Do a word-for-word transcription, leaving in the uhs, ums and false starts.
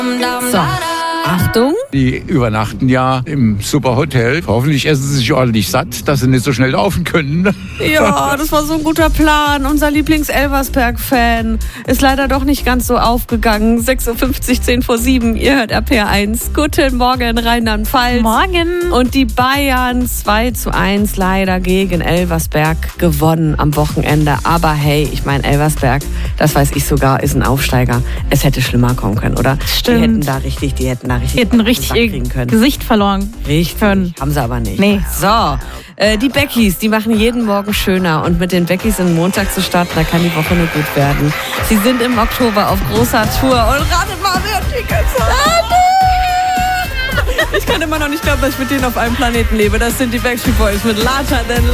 So, Achtung. Die übernachten ja im Superhotel. Hoffentlich essen sie sich ordentlich satt, dass sie nicht so schnell laufen können. Ja, das war so ein guter Plan. Unser Lieblings-Elversberg-Fan ist leider doch nicht ganz so aufgegangen. sechs Uhr fünfzig, zehn vor sieben. Ihr hört R P R eins. Guten Morgen, Rheinland-Pfalz. Morgen. Und die Bayern zwei zu eins leider gegen Elversberg gewonnen am Wochenende. Aber hey, ich meine, Elversberg, das weiß ich sogar, ist ein Aufsteiger. Es hätte schlimmer kommen können, oder? Stimmt. Die hätten da richtig, die hätten da richtig, Die hätten richtig Sack ihr kriegen können. Gesicht verloren. Richtig. können. Haben sie aber nicht. Nee. So, äh, die Beckys, die machen jeden Morgen schöner. Und mit den Beckys in den Montag zu starten, da kann die Woche nur gut werden. Sie sind im Oktober auf großer Tour. Und ratet mal, wer Tickets hat. Ich kann immer noch nicht glauben, dass ich mit denen auf einem Planeten lebe. Das sind die Backstreet Boys mit Larger Than Life.